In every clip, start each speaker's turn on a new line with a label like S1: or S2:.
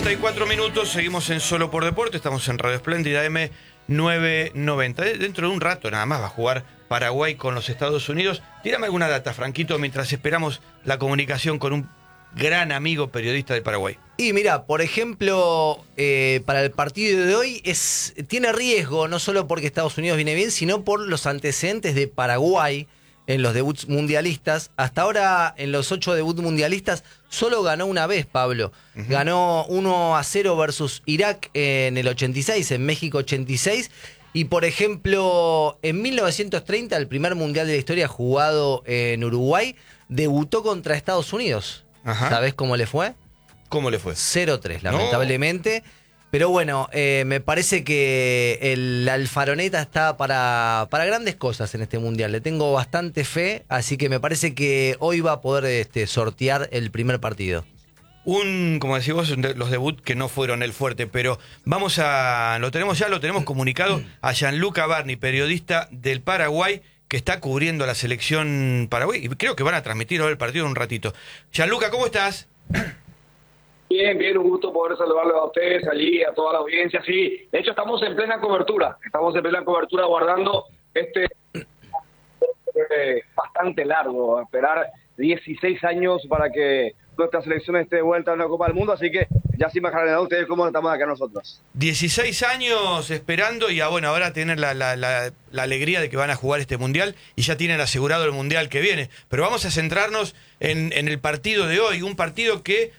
S1: 34 minutos, seguimos en Solo por Deporte, estamos en Radio Espléndida M990. Dentro de un rato nada más va a jugar Paraguay con los Estados Unidos. Tírame alguna data, Franquito, mientras esperamos la comunicación con un gran amigo periodista de Paraguay.
S2: Y mira, por ejemplo, para el partido de hoy tiene riesgo, no solo porque Estados Unidos viene bien, sino por los antecedentes de Paraguay en los debuts mundialistas. Hasta ahora, en los 8 debuts mundialistas, solo ganó una vez, Pablo. Ganó 1-0 versus Irak en el 86, en México 86. Y, por ejemplo, en 1930, el primer mundial de la historia jugado en Uruguay, debutó contra Estados Unidos.
S1: Ajá.
S2: ¿Sabés cómo le fue?
S1: ¿Cómo le fue?
S2: 0-3, lamentablemente. No. Pero bueno, me parece que el Alfaroneta está para grandes cosas en este mundial. Le tengo bastante fe, así que me parece que hoy va a poder sortear el primer partido.
S1: Como decís vos, los debuts que no fueron el fuerte, pero lo tenemos comunicado a Gianluca Barni, periodista del Paraguay, que está cubriendo la selección Paraguay, y creo que van a transmitir hoy el partido en un ratito. Gianluca, ¿cómo estás?
S3: Bien, bien, un gusto poder saludarles a ustedes allí, a toda la audiencia. Sí, de hecho estamos en plena cobertura, guardando bastante largo, esperar 16 años para que nuestra selección esté de vuelta a una Copa del Mundo, así que ya se imaginarán ustedes cómo estamos acá nosotros.
S1: 16 años esperando y ahora tienen la alegría de que van a jugar este Mundial y ya tienen asegurado el Mundial que viene. Pero vamos a centrarnos en el partido de hoy, un partido que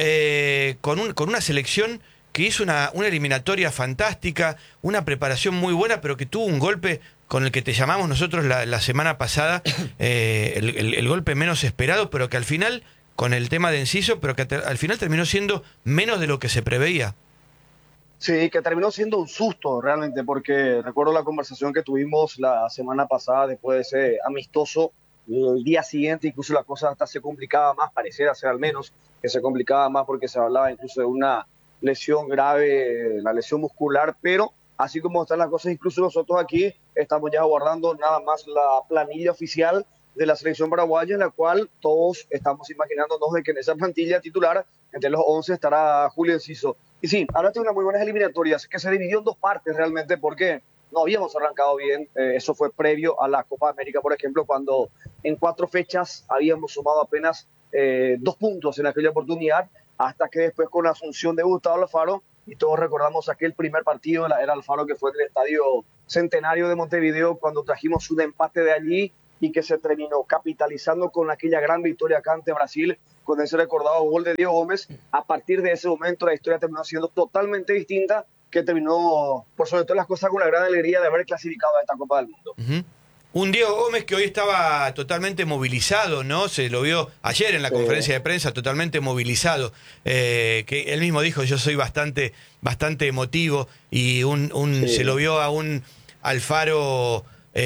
S1: con una selección que hizo una eliminatoria fantástica, una preparación muy buena, pero que tuvo un golpe con el que te llamamos nosotros la semana pasada, el golpe menos esperado, pero que al final, con el tema de Enciso, pero que al final terminó siendo menos de lo que se preveía.
S3: Sí, que terminó siendo un susto realmente, porque recuerdo la conversación que tuvimos la semana pasada después de ese amistoso. El día siguiente incluso la cosa hasta se complicaba más, pareciera ser al menos que se complicaba más porque se hablaba incluso de una lesión grave, la lesión muscular, pero así como están las cosas, incluso nosotros aquí estamos ya aguardando nada más la planilla oficial de la selección paraguaya, en la cual todos estamos imaginándonos de que en esa plantilla titular, entre los 11 estará Julio Enciso. Y sí, hablaste de unas muy buenas eliminatorias, que se dividió en dos partes realmente, porque no habíamos arrancado bien. Eso fue previo a la Copa América, por ejemplo, cuando en 4 fechas habíamos sumado apenas 2 puntos en aquella oportunidad, hasta que después con la asunción de Gustavo Alfaro, y todos recordamos aquel primer partido de la era Alfaro que fue en el Estadio Centenario de Montevideo, cuando trajimos un empate de allí y que se terminó capitalizando con aquella gran victoria acá ante Brasil, con ese recordado gol de Diego Gómez. A partir de ese momento la historia terminó siendo totalmente distinta, que terminó, por sobre todas las cosas, con la gran alegría de haber clasificado a esta Copa del Mundo.
S1: Un Diego Gómez que hoy estaba totalmente movilizado, ¿no? Se lo vio ayer en la conferencia de prensa, totalmente movilizado, que él mismo dijo, yo soy bastante emotivo, y se lo vio a un Alfaro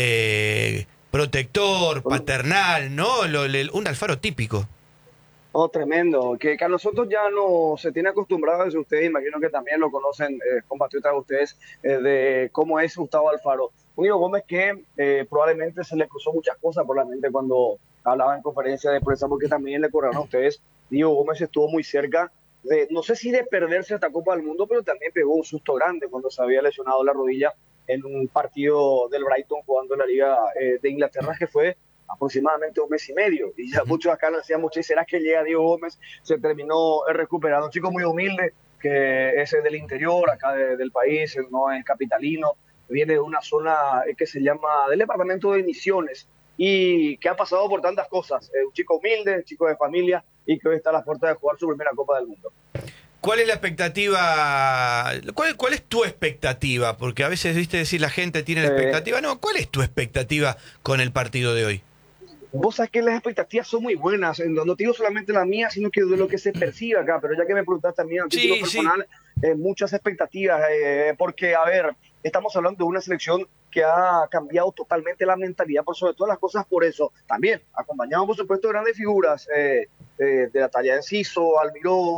S1: protector, paternal, ¿no? Un Alfaro típico.
S3: Oh, tremendo, que a nosotros ya no se tiene acostumbrado, desde ustedes, imagino que también lo conocen, compatriotas de ustedes, de cómo es Gustavo Alfaro. Un Diego Gómez que probablemente se le cruzó muchas cosas por la mente cuando hablaba en conferencia de prensa, porque también le corrieron a ustedes. Diego Gómez estuvo muy cerca de, no sé si de perderse esta Copa del Mundo, pero también pegó un susto grande cuando se había lesionado la rodilla en un partido del Brighton jugando en la Liga de Inglaterra, que fue aproximadamente 1 mes y medio, y ya muchos acá nos decían, ¿será que llega Diego Gómez? Se terminó recuperando, un chico muy humilde, que es del interior, acá del país, no es capitalino, viene de una zona que se llama, del departamento de Misiones, y que ha pasado por tantas cosas, un chico humilde, un chico de familia, y que hoy está a las puertas de jugar su primera Copa del Mundo.
S1: ¿Cuál es la expectativa? ¿Cuál es tu expectativa? Porque a veces, viste, decir la gente tiene la expectativa. No, ¿cuál es tu expectativa con el partido de hoy?
S3: Vos sabés que las expectativas son muy buenas, no te digo solamente la mía, sino que de lo que se percibe acá, pero ya que me preguntaste también a título personal, muchas expectativas, porque, a ver, estamos hablando de una selección que ha cambiado totalmente la mentalidad, por sobre todas las cosas, por eso, también, acompañado por supuesto de grandes figuras, de la talla de Enciso, Almirón,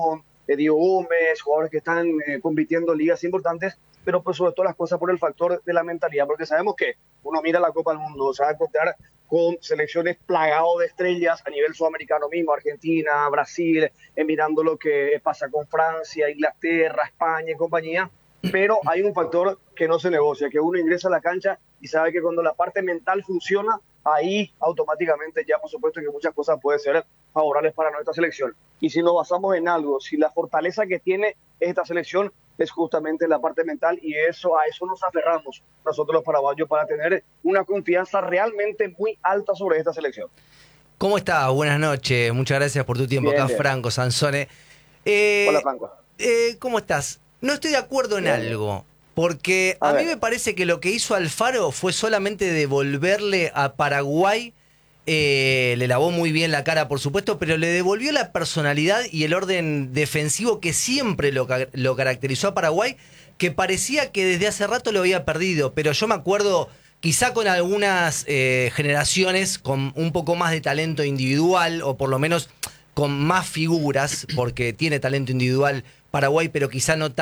S3: Diego Gómez, jugadores que están compitiendo en ligas importantes, pero pues sobre todo las cosas por el factor de la mentalidad, porque sabemos que uno mira la Copa del Mundo, se va a encontrar con selecciones plagadas de estrellas a nivel sudamericano mismo, Argentina, Brasil, mirando lo que pasa con Francia, Inglaterra, España y compañía, pero hay un factor que no se negocia, que uno ingresa a la cancha y sabe que cuando la parte mental funciona, ahí automáticamente ya por supuesto que muchas cosas pueden ser favorables para nuestra selección. Y si nos basamos en algo, si la fortaleza que tiene esta selección es justamente la parte mental, y a eso nos aferramos nosotros los paraguayos para tener una confianza realmente muy alta sobre esta selección.
S2: ¿Cómo estás? Buenas noches, muchas gracias por tu tiempo.
S3: Bien,
S2: Acá
S3: bien.
S2: Franco Sansone.
S3: Hola, Franco.
S2: ¿Cómo estás? No estoy de acuerdo en algo, porque a mí me parece que lo que hizo Alfaro fue solamente devolverle a Paraguay, le lavó muy bien la cara por supuesto, pero le devolvió la personalidad y el orden defensivo que siempre lo caracterizó a Paraguay, que parecía que desde hace rato lo había perdido, pero yo me acuerdo quizá con algunas generaciones con un poco más de talento individual, o por lo menos con más figuras, porque tiene talento individual Paraguay, pero quizá no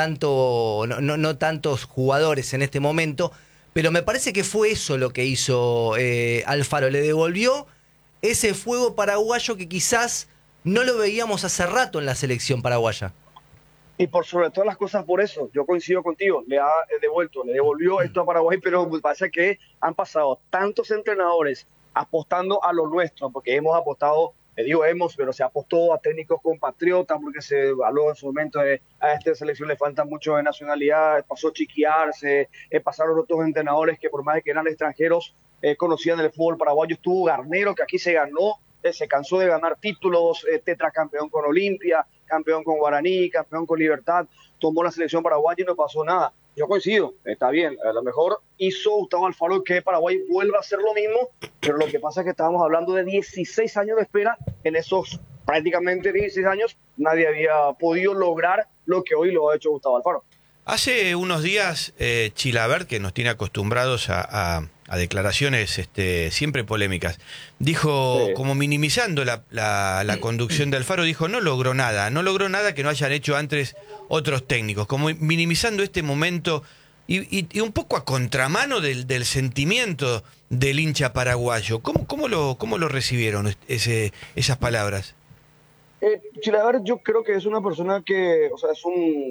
S2: tantos jugadores en este momento. Pero me parece que fue eso lo que hizo Alfaro. Le devolvió ese fuego paraguayo que quizás no lo veíamos hace rato en la selección paraguaya.
S3: Y por sobre todas las cosas, por eso, yo coincido contigo, le devolvió esto a Paraguay, pero me parece que han pasado tantos entrenadores apostando a lo nuestro, porque hemos apostado, pero se apostó a técnicos compatriotas, porque se habló en su momento a esta selección le falta mucho de nacionalidad, pasó Chiquiarse, pasaron otros entrenadores que por más de que eran extranjeros, conocían el fútbol paraguayo. Estuvo Garnero, que aquí se ganó, se cansó de ganar títulos, tetracampeón con Olimpia, campeón con Guaraní, campeón con Libertad, tomó la selección paraguaya y no pasó nada. Yo coincido, está bien, a lo mejor hizo Gustavo Alfaro que Paraguay vuelva a hacer lo mismo, pero lo que pasa es que estábamos hablando de 16 años de espera. En esos prácticamente 16 años nadie había podido lograr lo que hoy lo ha hecho Gustavo Alfaro.
S1: Hace unos días, Chilavert, que nos tiene acostumbrados a declaraciones siempre polémicas, dijo, como minimizando la conducción de Alfaro, dijo, no logró nada que no hayan hecho antes otros técnicos, como minimizando este momento y un poco a contramano del sentimiento del hincha paraguayo. ¿Cómo lo recibieron esas palabras?
S3: Chilavert, yo creo que es una persona que, o sea, es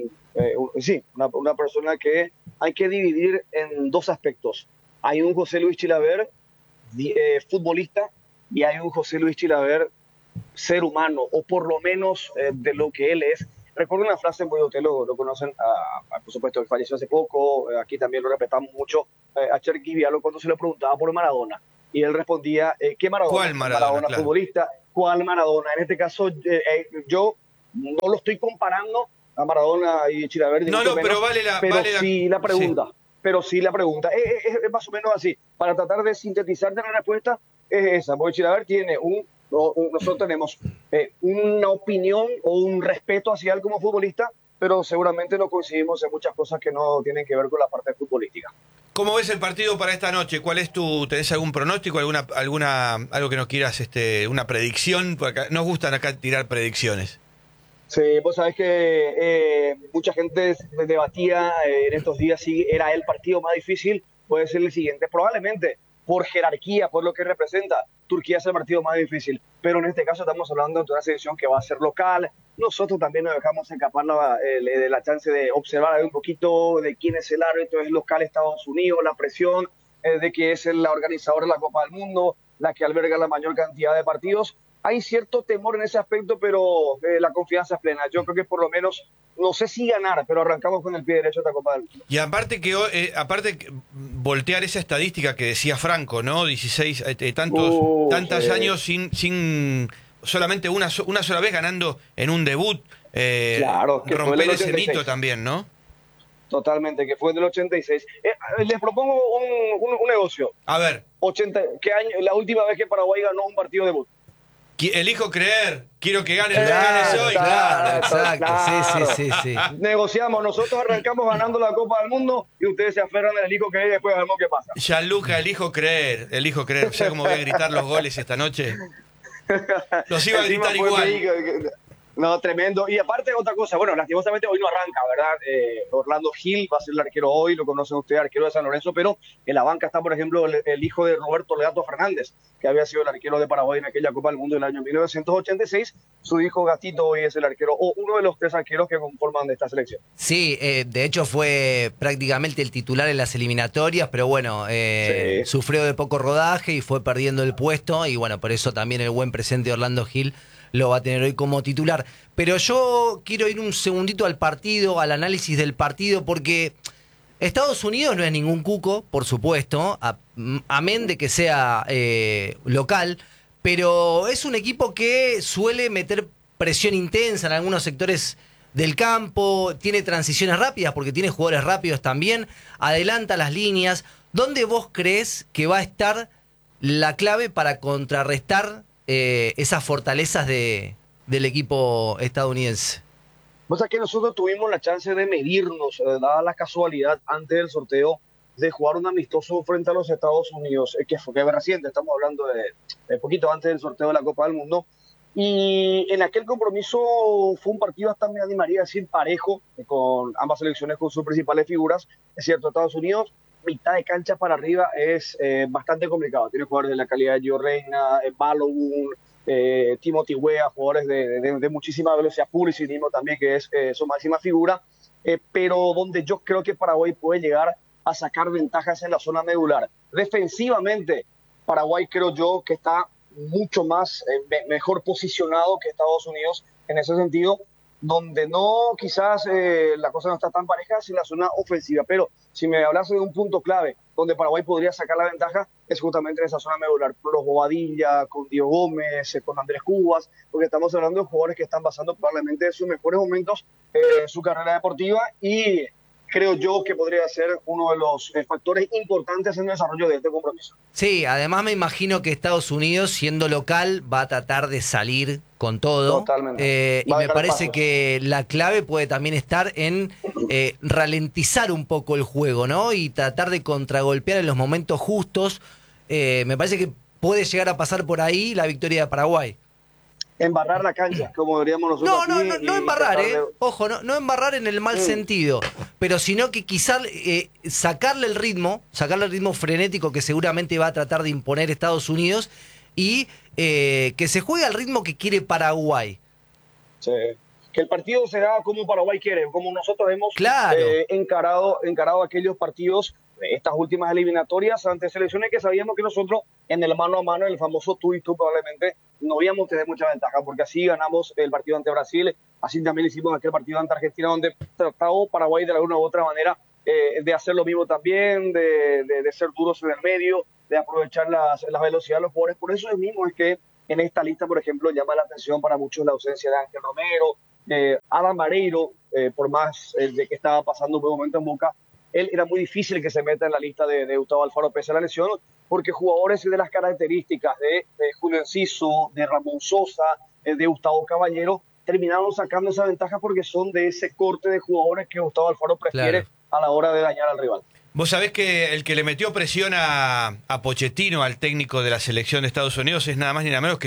S3: una persona que hay que dividir en dos aspectos. Hay un José Luis Chilavert, futbolista, y hay un José Luis Chilavert, ser humano, o por lo menos de lo que él es. Recuerdo una frase, pues ustedes lo conocen, por supuesto, que falleció hace poco, aquí también lo respetamos mucho, a Cherky Vialo, cuando se le preguntaba por Maradona. Y él respondía, ¿qué Maradona?
S1: ¿Cuál Maradona? Claro.
S3: Futbolista. ¿Cuál Maradona? En este caso, yo no lo estoy comparando a Maradona y Chilavert.
S1: No, pero vale
S3: la pregunta. Sí. Pero sí la pregunta. Es más o menos así. Para tratar de sintetizarte la respuesta, es esa. Porque Chilavert tiene nosotros tenemos una opinión o un respeto hacia él como futbolista, pero seguramente no coincidimos en muchas cosas que no tienen que ver con la parte futbolística.
S1: ¿Cómo ves el partido para esta noche? ¿Cuál es tenés algún pronóstico, algo que nos quieras, una predicción? Porque acá, nos gustan acá tirar predicciones.
S3: Sí, vos sabés que mucha gente debatía en estos días si era el partido más difícil. Puede ser el siguiente, probablemente por jerarquía, por lo que representa. Turquía es el partido más difícil, pero en este caso estamos hablando de una selección que va a ser local. Nosotros también nos dejamos escapar de la chance de observar un poquito de quién es el árbitro, es local Estados Unidos, la presión de que es la organizadora de la Copa del Mundo, la que alberga la mayor cantidad de partidos. Hay cierto temor en ese aspecto, pero la confianza es plena. Yo creo que por lo menos, no sé si ganar, pero arrancamos con el pie derecho de esta Copa del Mundo.
S1: Y aparte voltear esa estadística que decía Franco, ¿no? 16, tantos años sin solamente una sola vez ganando en un debut.
S3: Claro, que
S1: romper ese mito también, ¿no?
S3: Totalmente, que fue del 86. Les propongo un negocio.
S1: A ver.
S3: ¿Qué año? La última vez que Paraguay ganó un partido debut.
S1: Elijo creer, quiero que gane hoy.
S2: Claro, exacto. Sí.
S3: Negociamos, nosotros arrancamos ganando la Copa del Mundo y ustedes se aferran al elijo creer y después vemos qué pasa.
S1: Gianluca, elijo creer. ¿Sabes cómo voy a gritar los goles esta noche? Los iba a gritar igual.
S3: No, tremendo. Y aparte otra cosa, bueno, lastimosamente hoy no arranca, ¿verdad? Orlando Gil va a ser el arquero hoy, lo conocen ustedes, arquero de San Lorenzo, pero en la banca está, por ejemplo, el hijo de Roberto Legato Fernández, que había sido el arquero de Paraguay en aquella Copa del Mundo del año 1986. Su hijo Gatito hoy es el arquero, o uno de los 3 arqueros que conforman esta selección.
S2: Sí, de hecho fue prácticamente el titular en las eliminatorias, pero bueno,
S3: Sí.
S2: sufrió de poco rodaje y fue perdiendo el puesto, y bueno, por eso también el buen presente de Orlando Gil lo va a tener hoy como titular. Pero yo quiero ir un segundito al partido, al análisis del partido, porque Estados Unidos no es ningún cuco, por supuesto, amén de que sea local, pero es un equipo que suele meter presión intensa en algunos sectores del campo, tiene transiciones rápidas porque tiene jugadores rápidos también, adelanta las líneas. ¿Dónde vos crees que va a estar la clave para contrarrestar esas fortalezas del equipo estadounidense?
S3: O sea que nosotros tuvimos la chance de medirnos, dada la casualidad antes del sorteo, de jugar un amistoso frente a los Estados Unidos, que fue reciente, estamos hablando de poquito antes del sorteo de la Copa del Mundo. Y en aquel compromiso fue un partido, hasta me animaría a decir, parejo, con ambas selecciones con sus principales figuras. Es cierto, Estados Unidos, mitad de cancha para arriba es bastante complicado. Tiene jugadores de la calidad de Gio Reyna, Balogun, Timothy Weah, jugadores de muchísima velocidad, Pulisic mismo también, que es su máxima figura. Pero donde yo creo que Paraguay puede llegar a sacar ventajas en la zona medular. Defensivamente, Paraguay creo yo que está mucho más mejor posicionado que Estados Unidos en ese sentido, donde no quizás la cosa no está tan pareja en la zona ofensiva, pero si me hablas de un punto clave donde Paraguay podría sacar la ventaja es justamente en esa zona medular, con los Bobadilla, con Diego Gómez, con Andrés Cubas, porque estamos hablando de jugadores que están pasando probablemente sus mejores momentos en su carrera deportiva, y creo yo que podría ser uno de los factores importantes en el desarrollo de este compromiso.
S2: Sí, además me imagino que Estados Unidos, siendo local, va a tratar de salir con todo.
S3: Totalmente.
S2: Y me parece que la clave puede también estar en ralentizar un poco el juego, ¿no? Y tratar de contragolpear en los momentos justos. Me parece que puede llegar a pasar por ahí la victoria de Paraguay.
S3: Embarrar la cancha, como diríamos nosotros.
S2: No embarrar, Ojo, no embarrar en el mal sentido, pero sino que quizás sacarle el ritmo frenético que seguramente va a tratar de imponer Estados Unidos, y que se juegue al ritmo que quiere Paraguay.
S3: Sí. Que el partido será como Paraguay quiere, como nosotros hemos encarado aquellos partidos, estas últimas eliminatorias ante selecciones que sabíamos que nosotros en el mano a mano, en el famoso tú y tú, probablemente no íbamos a tener mucha ventaja, porque así ganamos el partido ante Brasil, así también hicimos aquel partido ante Argentina, donde trataba Paraguay de alguna u otra manera de hacer lo mismo también, de ser duros en el medio, de aprovechar las velocidades de los jugadores. Por eso mismo es que en esta lista, por ejemplo, llama la atención para muchos la ausencia de Ángel Romero, Adam Vareiro, por más de que estaba pasando un buen momento en Boca, él era muy difícil que se meta en la lista de Gustavo Alfaro pese a la lesión, porque jugadores de las características de Julio Enciso, de Ramón Sosa, de Gustavo Caballero, terminaron sacando esa ventaja porque son de ese corte de jugadores que Gustavo Alfaro prefiere a la hora de dañar al rival.
S1: Vos sabés que el que le metió presión a Pochettino, al técnico de la selección de Estados Unidos, es nada más ni nada menos que